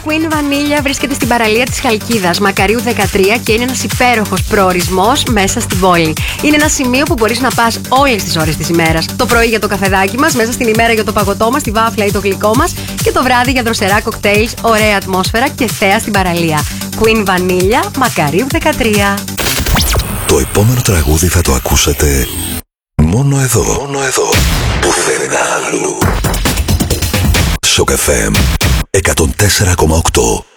Queen Vanilla βρίσκεται στην παραλία της Χαλκίδας, Μακαρίου 13, και είναι ένας υπέροχος προορισμός μέσα στην πόλη. Είναι ένα σημείο που μπορείς να πας όλες τις ώρες της ημέρας. Το πρωί για το καφεδάκι μας, μέσα στην ημέρα για το παγωτό μας, τη βάφλα ή το γλυκό μας, και το βράδυ για δροσερά κοκτέιλς, ωραία ατμόσφαιρα και θέα στην παραλία. Queen Vanilla, Μακαρίου 13. Το επόμενο τραγούδι θα το ακούσετε μόνο εδώ. Πουθενά αλλού. Σοκ FM 104,8.